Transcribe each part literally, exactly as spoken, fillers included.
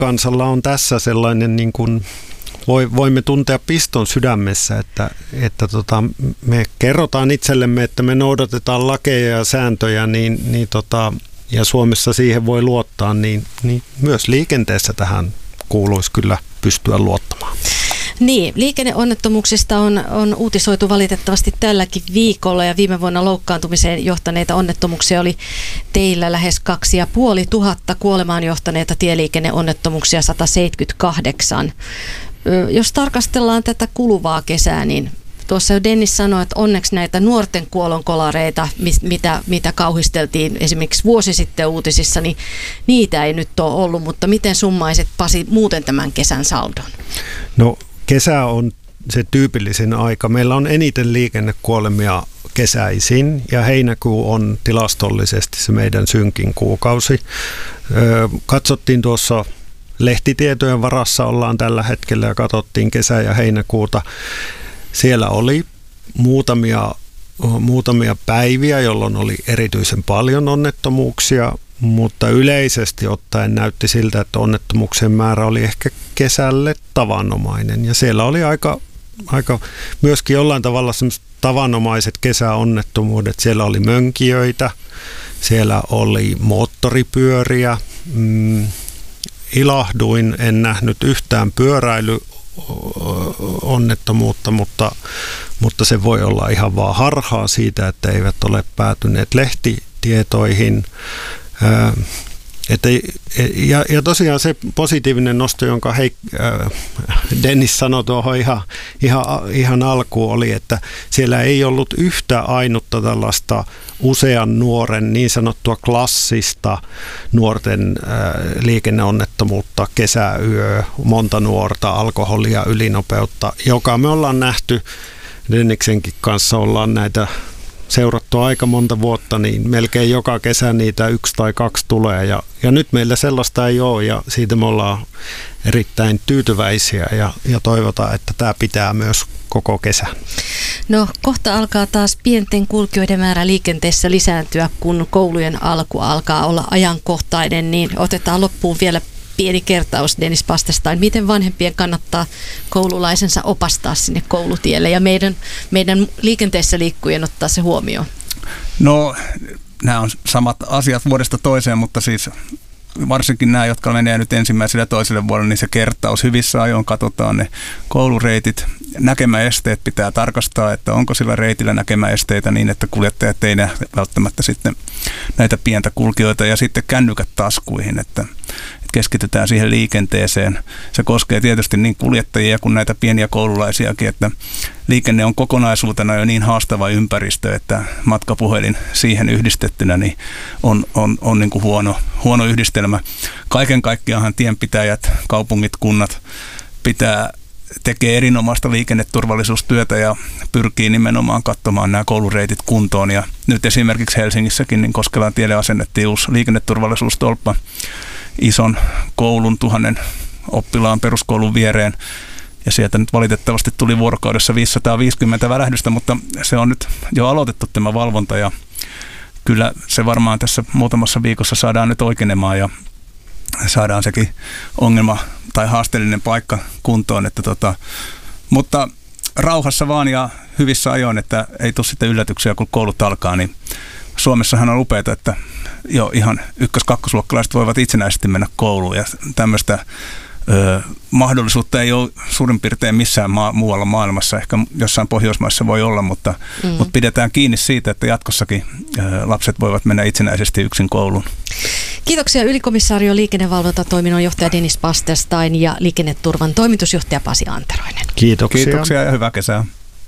kansalla on tässä sellainen, niin kuin, voimme tuntea piston sydämessä, että, että tota, me kerrotaan itsellemme, että me noudatetaan lakeja ja sääntöjä, niin, niin tota, ja Suomessa siihen voi luottaa, niin, niin myös liikenteessä tähän kuuluisi kyllä pystyä luottamaan. Niin, liikenneonnettomuuksista on, on uutisoitu valitettavasti tälläkin viikolla ja viime vuonna loukkaantumiseen johtaneita onnettomuuksia oli teillä lähes kaksi ja puoli tuhatta, kuolemaan johtaneita tieliikenneonnettomuuksia sata seitsemänkymmentäkahdeksan. Jos tarkastellaan tätä kuluvaa kesää, niin tuossa jo Dennis sanoi, että onneksi näitä nuorten kuolonkolareita, mitä, mitä kauhisteltiin esimerkiksi vuosi sitten uutisissa, niin niitä ei nyt ole ollut, mutta miten summaiset, Pasi, muuten tämän kesän saldon? No kesä on se tyypillisin aika. Meillä on eniten liikennekuolemia kesäisin ja heinäkuu on tilastollisesti se meidän synkin kuukausi. Öö, katsottiin tuossa lehtitietojen varassa ollaan tällä hetkellä ja katsottiin kesä- ja heinäkuuta. Siellä oli muutamia, muutamia päiviä, jolloin oli erityisen paljon onnettomuuksia, mutta yleisesti ottaen näytti siltä, että onnettomuuksien määrä oli ehkä kesälle tavanomainen. Ja siellä oli aika, aika myöskin jollain tavalla sellaiset tavanomaiset kesäonnettomuudet. Siellä oli mönkijöitä, siellä oli moottoripyöriä. Mm, ilahduin, en nähnyt yhtään pyöräily onnettomuutta, mutta, mutta se voi olla ihan vaan harhaa siitä, että eivät ole päätyneet lehtitietoihin. Ää, että, ja, ja tosiaan se positiivinen nosto, jonka hei, ää, Dennis sanoi tuohon ihan, ihan, ihan alkuun, oli, että siellä ei ollut yhtä ainutta tällaista usean nuoren niin sanottua klassista nuorten ää, liikenneonnettomuutta, kesäyö, monta nuorta, alkoholia, ylinopeutta, joka me ollaan nähty Denniksenkin kanssa, ollaan näitä seurattua aika monta vuotta, niin melkein joka kesä niitä yksi tai kaksi tulee ja, ja nyt meillä sellaista ei ole ja siitä me ollaan erittäin tyytyväisiä ja, ja toivotaan, että tämä pitää myös koko kesän. No kohta alkaa taas pienten kulkijoiden määrä liikenteessä lisääntyä, kun koulujen alku alkaa olla ajankohtainen, niin otetaan loppuun vielä pieni kertaus Dennis Pastestain. Miten vanhempien kannattaa koululaisensa opastaa sinne koulutielle ja meidän, meidän liikenteessä liikkujien ottaa se huomioon? No nämä on samat asiat vuodesta toiseen, mutta siis varsinkin nämä, jotka menee nyt ensimmäisellä ja toiselle vuodelle, niin se kertaus hyvissä ajoin katsotaan ne koulureitit. Näkemäesteet pitää tarkastaa, että onko sillä reitillä näkemäesteitä niin, että kuljettajat ei näe välttämättä sitten näitä pientä kulkijoita ja sitten kännykät taskuihin, että keskitytään siihen liikenteeseen. Se koskee tietysti niin kuljettajia kuin näitä pieniä koululaisiakin, että liikenne on kokonaisuutena jo niin haastava ympäristö, että matkapuhelin siihen yhdistettynä niin on, on, on niin kuin huono, huono yhdistelmä. Kaiken kaikkiaanhan tienpitäjät, kaupungit, kunnat pitää tekee erinomaista liikenneturvallisuustyötä ja pyrkii nimenomaan katsomaan nämä koulureitit kuntoon. Ja nyt esimerkiksi Helsingissäkin niin Koskelan tielle asennettiin uusi liikenneturvallisuustolppa ison koulun, tuhannen oppilaan peruskoulun viereen. Ja sieltä nyt valitettavasti tuli vuorokaudessa viisisataaviisikymmentä välähdystä, mutta se on nyt jo aloitettu tämä valvonta ja kyllä se varmaan tässä muutamassa viikossa saadaan nyt oikenemaan ja saadaan sekin ongelma tai haasteellinen paikka kuntoon. Että tota, mutta rauhassa vaan ja hyvissä ajoin, että ei tule sitten yllätyksiä, kun koulut alkaa. Niin Suomessahan on upeaa, että jo ihan ykkös-kakkosluokkalaiset voivat itsenäisesti mennä kouluun ja tämmöistä ö, mahdollisuutta ei ole suurin piirtein missään maa, muualla maailmassa. Ehkä jossain Pohjoismaissa voi olla, mutta, mm. mutta pidetään kiinni siitä, että jatkossakin ö, lapset voivat mennä itsenäisesti yksin kouluun. Kiitoksia ylikomissaario liikennevalvontatoiminnon johtaja Dennis Pastestain ja liikenneturvan toimitusjohtaja Pasi Anteroinen. Kiitoksia. Kiitoksia ja hyvää kesää.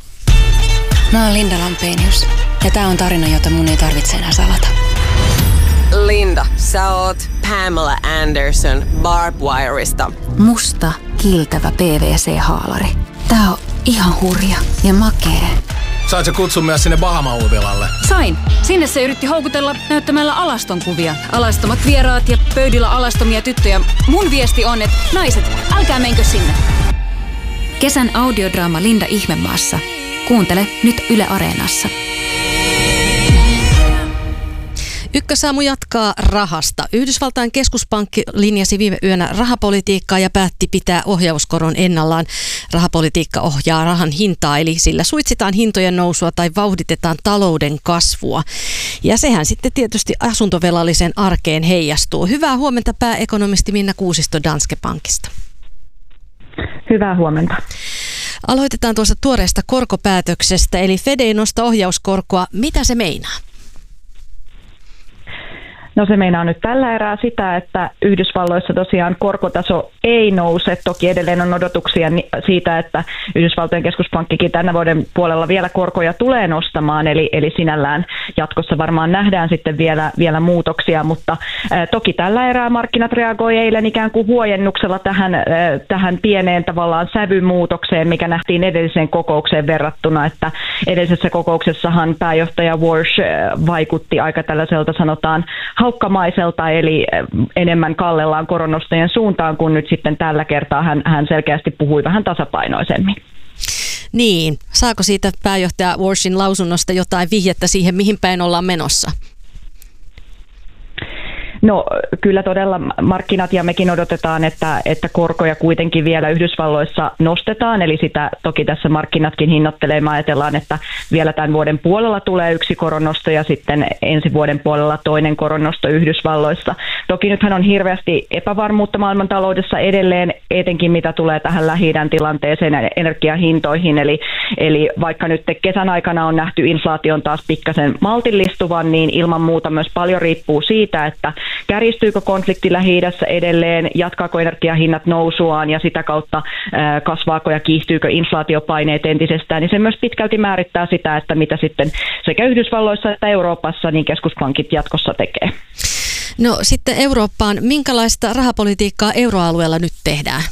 Mä oon Linda Lampenius ja tää on tarina, jota mun ei tarvitse enää salata. Linda, sä oot Pamela Anderson Barbwireista. Musta, kiiltävä P V C-haalari. Tää on ihan hurja ja makee. Sait sä kutsun myös sinne Bahama-huvilalle? Sain. Sinne se yritti houkutella näyttämällä alaston kuvia. Alastomat vieraat ja pöydillä alastomia tyttöjä. Mun viesti on, että naiset, älkää menkö sinne. Kesän audiodraama Linda Ihmemaassa. Kuuntele nyt Yle Areenassa. Ykkösaamu jatkaa rahasta. Yhdysvaltain keskuspankki linjasi viime yönä rahapolitiikkaa ja päätti pitää ohjauskoron ennallaan. Rahapolitiikka ohjaa rahan hintaa, eli sillä suitsitaan hintojen nousua tai vauhditetaan talouden kasvua. Ja sehän sitten tietysti asuntovelallisen arkeen heijastuu. Hyvää huomenta pääekonomisti Minna Kuusisto Danske Bankista. Hyvää huomenta. Aloitetaan tuosta tuoreesta korkopäätöksestä, eli Fed ei nosta ohjauskorkoa. Mitä se meinaa? No se meinaa nyt tällä erää sitä, että Yhdysvalloissa tosiaan korkotaso ei nouse. Toki edelleen on odotuksia siitä, että Yhdysvaltojen keskuspankkikin tänä vuoden puolella vielä korkoja tulee nostamaan. Eli, eli sinällään jatkossa varmaan nähdään sitten vielä, vielä muutoksia, mutta äh, toki tällä erää markkinat reagoi eilen ikään kuin huojennuksella tähän, äh, tähän pieneen tavallaan sävymuutokseen, mikä nähtiin edelliseen kokoukseen verrattuna. Että edellisessä kokouksessahan pääjohtaja Warsh äh, vaikutti aika tällaiselta sanotaan haukkamaiselta, eli enemmän kallellaan koronnostojen suuntaan, kun nyt sitten tällä kertaa hän, hän selkeästi puhui vähän tasapainoisemmin. Niin, saako siitä pääjohtaja Warshin lausunnosta jotain vihjettä siihen, mihin päin ollaan menossa? No kyllä todella markkinat ja mekin odotetaan, että, että korkoja kuitenkin vielä Yhdysvalloissa nostetaan, eli sitä toki tässä markkinatkin hinnoittelee. Me ajatellaan, että vielä tämän vuoden puolella tulee yksi koronnosto ja sitten ensi vuoden puolella toinen koronnosto Yhdysvalloissa. Toki nythän on hirveästi epävarmuutta maailmantaloudessa edelleen, etenkin mitä tulee tähän Lähi-idän tilanteeseen ja energiahintoihin, eli, eli vaikka nyt kesän aikana on nähty inflaation taas pikkasen maltillistuvan, niin ilman muuta myös paljon riippuu siitä, että kärjistyykö konflikti Lähi-idässä edelleen, jatkaako energiahinnat nousuaan ja sitä kautta ää, kasvaako ja kiihtyykö inflaatiopaineet entisestään, niin se myös pitkälti määrittää sitä, että mitä sitten sekä Yhdysvalloissa että Euroopassa niin keskuspankit jatkossa tekee. No sitten Eurooppaan, minkälaista rahapolitiikkaa euroalueella nyt tehdään?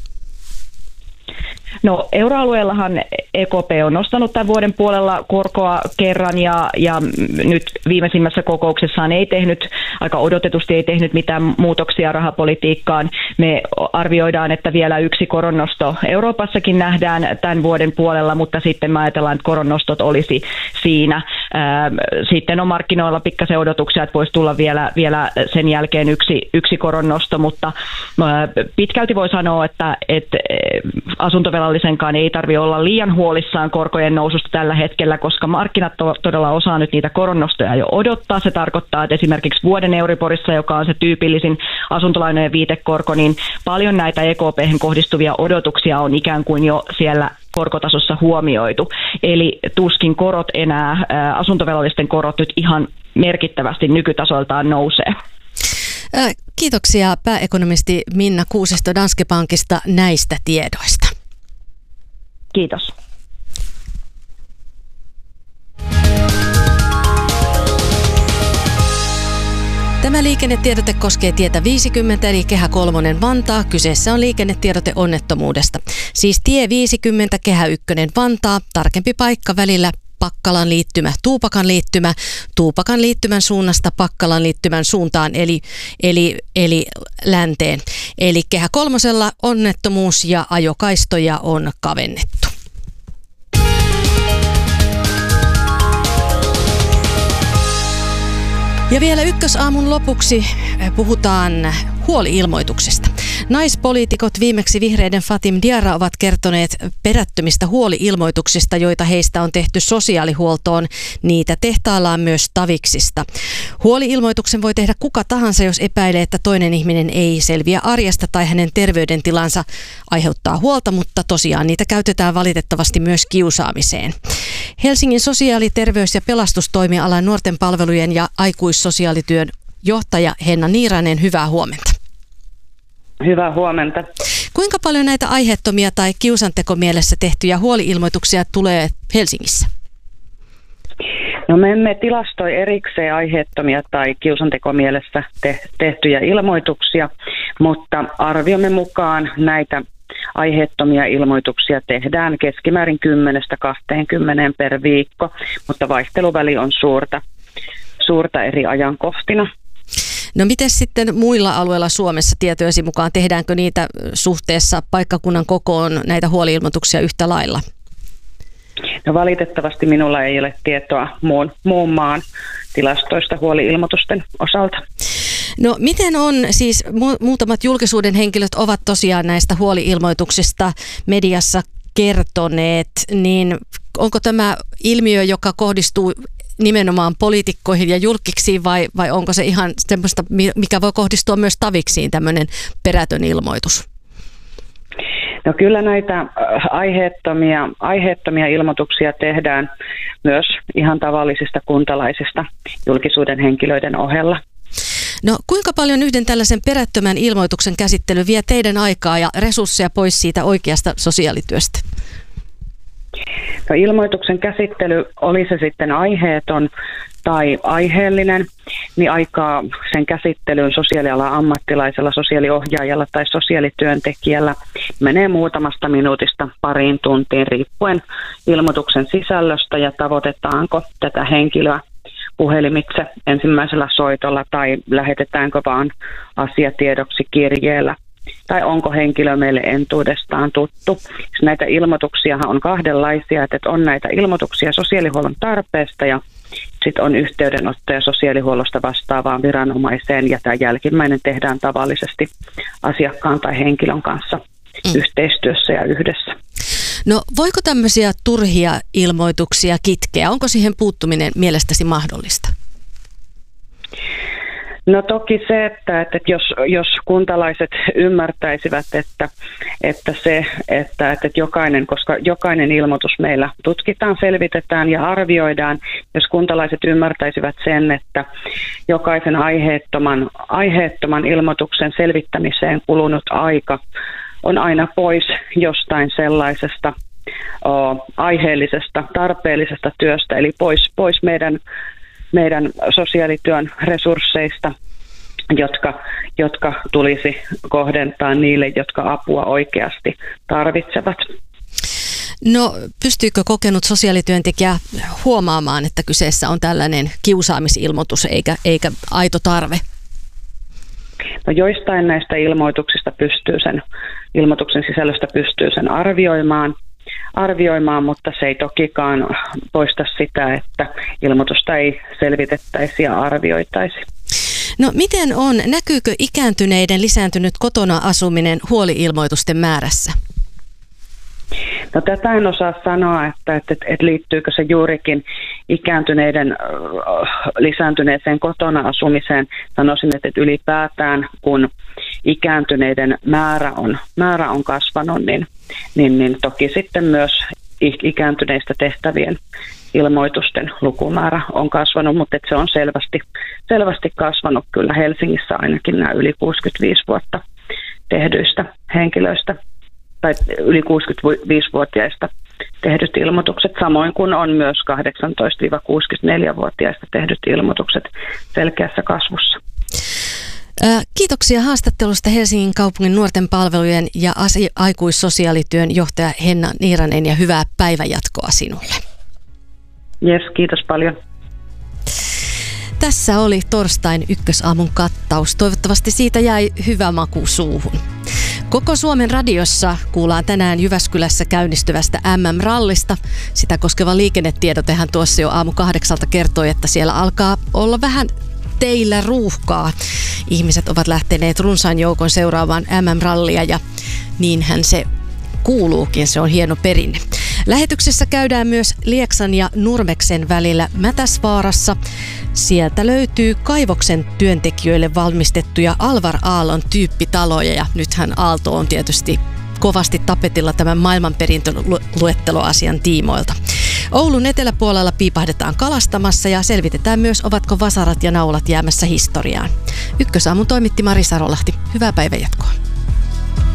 No euroalueellahan E K P on nostanut tämän vuoden puolella korkoa kerran ja, ja nyt viimeisimmässä kokouksessaan ei tehnyt, aika odotetusti ei tehnyt mitään muutoksia rahapolitiikkaan. Me arvioidaan, että vielä yksi koronnosto Euroopassakin nähdään tämän vuoden puolella, mutta sitten me ajatellaan, että koronnostot olisi siinä. Sitten on markkinoilla pikkasen odotuksia, että voisi tulla vielä, vielä sen jälkeen yksi, yksi koronnosto, mutta pitkälti voi sanoa, että, että asuntovelallisenkaan ei tarvitse olla liian huolissaan korkojen noususta tällä hetkellä, koska markkinat to- todella osaa nyt niitä koronnostoja jo odottaa. Se tarkoittaa, että esimerkiksi vuoden Euriborissa, joka on se tyypillisin asuntolainojen viitekorko, niin paljon näitä E K P:hen kohdistuvia odotuksia on ikään kuin jo siellä korkotasossa huomioitu. Eli tuskin korot enää, ää, asuntovelallisten korot nyt ihan merkittävästi nykytasoiltaan nousee. Kiitoksia pääekonomisti Minna Kuusisto Danske Bankista näistä tiedoista. Kiitos. Tämä liikennetiedote koskee tietä viisikymmentä eli Kehä kolmonen Vantaa. Kyseessä on liikennetiedote onnettomuudesta. Siis tie viisikymmentä Kehä ykkönen Vantaa, tarkempi paikka välillä Pakkalan liittymä, Tuupakan liittymä, Tuupakan liittymän suunnasta Pakkalan liittymän suuntaan eli, eli, eli länteen. Eli Kehä kolmosella onnettomuus ja ajokaistoja on kavennettu. Ja vielä ykkösaamun lopuksi puhutaan huoli-ilmoituksesta. Naispoliitikot, viimeksi vihreiden Fatim Diarra, ovat kertoneet perättömistä huoli-ilmoituksista, joita heistä on tehty sosiaalihuoltoon. Niitä tehtaillaan myös Taviksista. Huoli-ilmoituksen voi tehdä kuka tahansa, jos epäilee, että toinen ihminen ei selviä arjesta tai hänen terveydentilansa aiheuttaa huolta, mutta tosiaan niitä käytetään valitettavasti myös kiusaamiseen. Helsingin sosiaali-, terveys- ja pelastustoimialan nuorten palvelujen ja aikuissosiaalityön johtaja Henna Niiranen, hyvää huomenta. Hyvää huomenta. Kuinka paljon näitä aiheettomia tai kiusantekomielessä tehtyjä huoli-ilmoituksia tulee Helsingissä? No me emme tilastoi erikseen aiheettomia tai kiusantekomielessä te- tehtyjä ilmoituksia, mutta arviomme mukaan näitä aiheettomia ilmoituksia tehdään keskimäärin kymmenestä kahteenkymmeneen per viikko, mutta vaihteluväli on suurta, suurta eri ajankohtina. No miten sitten muilla alueilla Suomessa tietojesi mukaan, tehdäänkö niitä suhteessa paikkakunnan kokoon näitä huoli-ilmoituksia yhtä lailla? No valitettavasti minulla ei ole tietoa muun, muun maan tilastoista huoli-ilmoitusten osalta. No miten on, siis mu- muutamat julkisuuden henkilöt ovat tosiaan näistä huoli-ilmoituksista mediassa kertoneet, niin onko tämä ilmiö, joka kohdistuu nimenomaan poliitikkoihin ja julkiksiin vai, vai onko se ihan semmoista, mikä voi kohdistua myös taviksiin, tämmöinen perätön ilmoitus? No kyllä näitä aiheettomia, aiheettomia ilmoituksia tehdään myös ihan tavallisista kuntalaisista julkisuuden henkilöiden ohella. No kuinka paljon yhden tällaisen perättömän ilmoituksen käsittely vie teidän aikaa ja resursseja pois siitä oikeasta sosiaalityöstä? No, ilmoituksen käsittely, oli se sitten aiheeton tai aiheellinen, niin aikaa sen käsittelyyn sosiaalialan ammattilaisella, sosiaaliohjaajalla tai sosiaalityöntekijällä menee muutamasta minuutista pariin tuntiin riippuen ilmoituksen sisällöstä ja tavoitetaanko tätä henkilöä puhelimitse ensimmäisellä soitolla tai lähetetäänkö vaan asiatiedoksi kirjeellä. Tai onko henkilö meille entuudestaan tuttu. Näitä ilmoituksiahan on kahdenlaisia, että on näitä ilmoituksia sosiaalihuollon tarpeesta ja sitten on yhteydenottoja sosiaalihuollosta vastaavaan viranomaiseen ja tämä jälkimmäinen tehdään tavallisesti asiakkaan tai henkilön kanssa mm. yhteistyössä ja yhdessä. No voiko tämmöisiä turhia ilmoituksia kitkeä? Onko siihen puuttuminen mielestäsi mahdollista? No toki se, että, että jos, jos kuntalaiset ymmärtäisivät, että, että se, että, että jokainen, koska jokainen ilmoitus meillä tutkitaan, selvitetään ja arvioidaan, jos kuntalaiset ymmärtäisivät sen, että jokaisen aiheettoman, aiheettoman ilmoituksen selvittämiseen kulunut aika on aina pois jostain sellaisesta o, aiheellisesta, tarpeellisesta työstä, eli pois, pois meidän meidän sosiaalityön resursseista, jotka, jotka tulisi kohdentaa niille, jotka apua oikeasti tarvitsevat. No pystyykö kokenut sosiaalityöntekijä huomaamaan, että kyseessä on tällainen kiusaamisilmoitus eikä, eikä aito tarve? No joistain näistä ilmoituksista pystyy sen, ilmoituksen sisällöstä pystyy sen arvioimaan. arvioimaan, mutta se ei tokikaan poista sitä, että ilmoitusta ei selvitettäisi ja arvioitaisi. No miten on, näkyykö ikääntyneiden lisääntynyt kotona asuminen huoli-ilmoitusten määrässä? No tätä en osaa sanoa, että, että, että liittyykö se juurikin ikääntyneiden lisääntyneeseen kotona asumiseen. Sanoisin, että ylipäätään kun ikääntyneiden määrä on, määrä on kasvanut, niin, niin, niin toki sitten myös ikääntyneistä tehtävien ilmoitusten lukumäärä on kasvanut, mutta että se on selvästi, selvästi kasvanut kyllä Helsingissä ainakin nämä yli kuusikymmentäviisi vuotta tehdyistä henkilöistä tai yli kuusikymmentäviisivuotiaista tehdyt ilmoitukset, samoin kuin on myös kahdeksantoista kuusikymmentäneljä-vuotiaista tehdyt ilmoitukset selkeässä kasvussa. Kiitoksia haastattelusta Helsingin kaupungin nuorten palvelujen ja aikuissosiaalityön johtaja Henna Niiranen ja hyvää päivänjatkoa sinulle. Jes, kiitos paljon. Tässä oli torstain ykkösaamun kattaus. Toivottavasti siitä jäi hyvä maku suuhun. Koko Suomen radiossa kuullaan tänään Jyväskylässä käynnistyvästä M M-rallista. Sitä koskeva liikennetiedotehan tuossa jo aamu kahdeksalta kertoi, että siellä alkaa olla vähän teillä ruuhkaa. Ihmiset ovat lähteneet runsaan joukon seuraavaan M M-rallia ja niinhän se kuuluukin, se on hieno perinne. Lähetyksessä käydään myös Lieksan ja Nurmeksen välillä Mätäsvaarassa. Sieltä löytyy kaivoksen työntekijöille valmistettuja Alvar Aallon tyyppitaloja ja nythän Aalto on tietysti kovasti tapetilla tämän maailmanperintöluetteloasian tiimoilta. Oulun eteläpuolella piipahdetaan kalastamassa ja selvitetään myös, ovatko vasarat ja naulat jäämässä historiaan. Ykkösaamun toimitti Mari Sarolahti. Hyvää päivänjatkoa.